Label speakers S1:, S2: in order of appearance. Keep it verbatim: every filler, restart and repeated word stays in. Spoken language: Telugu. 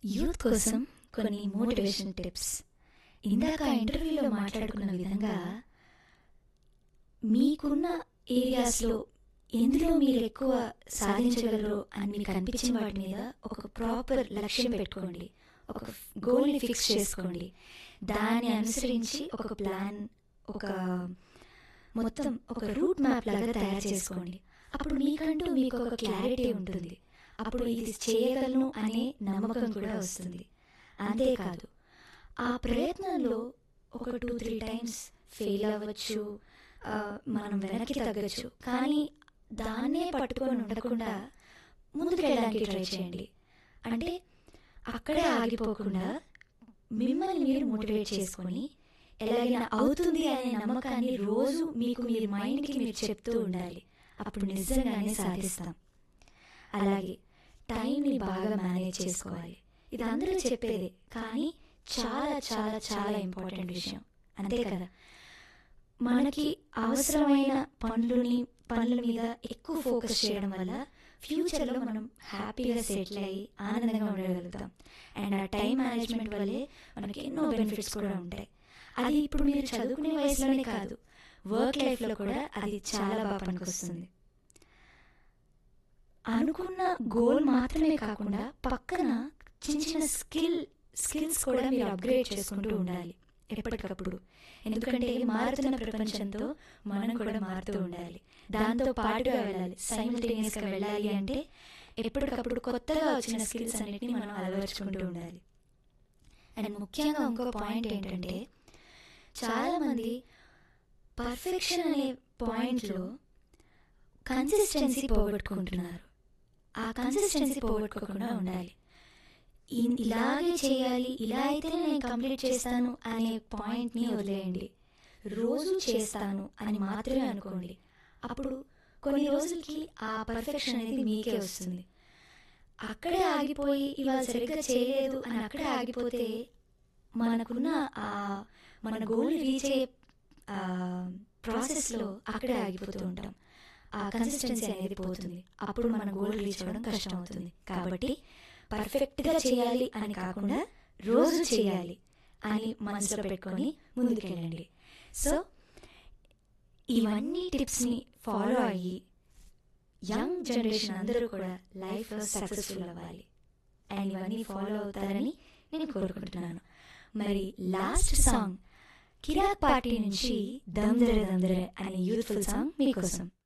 S1: యూత్ కోసం కొన్ని మోటివేషన్ టిప్స్. ఇందాక ఇంటర్వ్యూలో మాట్లాడుకున్న విధంగా మీకున్న ఏరియాస్లో ఎందులో మీరు ఎక్కువ సాధించగలరు అని మీకు అనిపించిన వాటి మీద ఒక ప్రాపర్ లక్ష్యం పెట్టుకోండి, ఒక గోల్ని ఫిక్స్ చేసుకోండి. దాన్ని అనుసరించి ఒక ప్లాన్, ఒక మొత్తం ఒక రూట్ మ్యాప్ లాగా తయారు చేసుకోండి. అప్పుడు మీకంటూ మీకు ఒక క్లారిటీ ఉంటుంది. అప్పుడు ఇది చేయగలను అనే నమ్మకం కూడా వస్తుంది. అంతేకాదు, ఆ ప్రయత్నంలో ఒక టూ త్రీ టైమ్స్ ఫెయిల్ అవ్వచ్చు, మనం వెనక్కి తగ్గచ్చు, కానీ దాన్నే పట్టుకొని ఉండకుండా ముందుకు వెళ్ళడానికి ట్రై చేయండి. అంటే అక్కడే ఆగిపోకుండా మిమ్మల్ని మీరు మోటివేట్ చేసుకొని ఎలాగైనా అవుతుంది అనే నమ్మకాన్ని రోజు మీకు మీ మైండ్కి మీరు చెప్తూ ఉండాలి. అప్పుడు నిజంగానే సాధిస్తాం. అలాగే టైంని బాగా మేనేజ్ చేసుకోవాలి. ఇది అందరూ చెప్పేదే, కానీ చాలా చాలా చాలా ఇంపార్టెంట్ విషయం, అంతే కదా. మనకి అవసరమైన పనులని పనుల మీద ఎక్కువ ఫోకస్ చేయడం వల్ల ఫ్యూచర్లో మనం హ్యాపీగా సెటిల్ అయ్యి ఆనందంగా ఉండగలుగుతాం. అండ్ ఆ టైం మేనేజ్మెంట్ వల్లే మనకి ఎన్నో బెనిఫిట్స్ కూడా ఉంటాయి. అది ఇప్పుడు మీరు చదువుకునే వయసులోనే కాదు, వర్క్ లైఫ్లో కూడా అది చాలా బాగా పనికొస్తుంది. అనుకున్న గోల్ మాత్రమే కాకుండా పక్కన చిన్న చిన్న స్కిల్ స్కిల్స్ కూడా మీరు అప్గ్రేడ్ చేసుకుంటూ ఉండాలి ఎప్పటికప్పుడు. ఎందుకంటే మారుతున్న ప్రపంచంతో మనం కూడా మారుతూ ఉండాలి, దాంతో పాటుగా వెళ్ళాలి. సైమల్టేనియస్గా వెళ్ళాలి అంటే ఎప్పటికప్పుడు కొత్తగా వచ్చిన స్కిల్స్ అన్నిటిని మనం అలవర్చుకుంటూ ఉండాలి. అండ్ ముఖ్యంగా ఇంకో పాయింట్ ఏంటంటే, చాలామంది పర్ఫెక్షన్ అనే పాయింట్లో కన్సిస్టెన్సీ పోగొట్టుకుంటున్నారు. ఆ కన్సిస్టెన్సీ పోగొట్టుకోకుండా ఉండాలి. ఇలాగే చేయాలి, ఇలా అయితేనే నేను కంప్లీట్ చేస్తాను అనే పాయింట్ని వదిలేయండి. రోజు చేస్తాను అని మాత్రమే అనుకోండి. అప్పుడు కొన్ని రోజులకి ఆ పర్ఫెక్షన్ అనేది మీకే వస్తుంది. అక్కడే ఆగిపోయి ఇవాళ సరిగ్గా చేయలేదు అని అక్కడే ఆగిపోతే మనకున్న ఆ మన గోల్ రీచ్ అయ్యే ప్రాసెస్లో అక్కడే ఆగిపోతూ ఉంటాం. ఆ కన్సిస్టెన్సీ అనేది పోతుంది. అప్పుడు మన గోల్ రీచ్ అవ్వడం కష్టం అవుతుంది. కాబట్టి పర్ఫెక్ట్గా చేయాలి అని కాకుండా రోజు చేయాలి అని మనసులో పెట్టుకొని ముందుకెళ్ళండి. సో ఇవన్నీ టిప్స్ని ఫాలో అయ్యి యంగ్ జనరేషన్ అందరూ కూడా లైఫ్లో సక్సెస్ఫుల్ అవ్వాలి. అండ్ ఇవన్నీ ఫాలో అవుతారని నేను కోరుకుంటున్నాను. మరి లాస్ట్ సాంగ్ కిరాక్ పార్టీ నుంచి దమ్ దరే దమ్ దరే అనే యూత్ఫుల్ సాంగ్ మీకోసం.